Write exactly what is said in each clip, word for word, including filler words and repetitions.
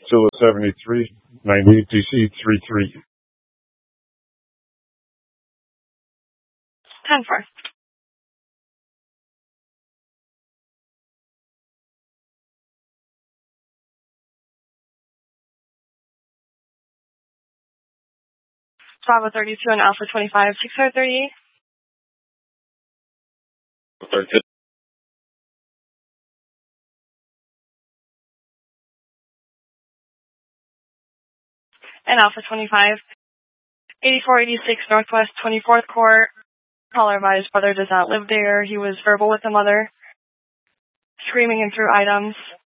Zilla seventy-three, ninety-eight D C three three. ten four. Bravo thirty-two and Alpha twenty-five, six hundred thirty-eight. thirty-two. And Alpha twenty-five, eighty-four eighty-six Northwest twenty-fourth Court. Caller advised brother does not live there. He was verbal with the mother, screaming and threw items.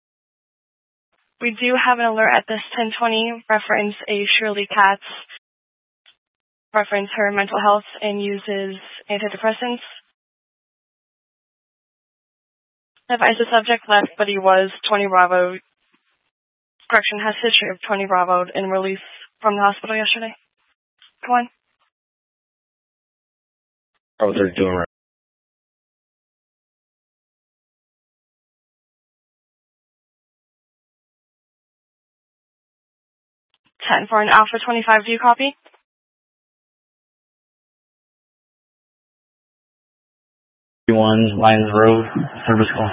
We do have an alert at this ten twenty, reference a Shirley Katz, reference her mental health and uses antidepressants. Advised the subject left, but he was twenty Bravo. Correction, has history of twenty Bravo and release from the hospital yesterday. Come on. Oh, they're doing right. ten for an Alpha twenty-five, do you copy? one, Lions Road, service call.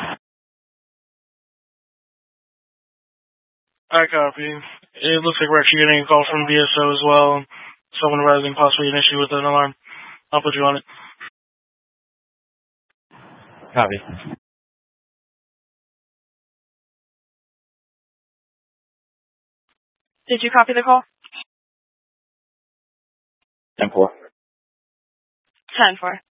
I copy. It looks like we're actually getting a call from V S O as well. Someone arising possibly an issue with an alarm. I'll put you on it. Copy. Did you copy the call? ten four. ten four.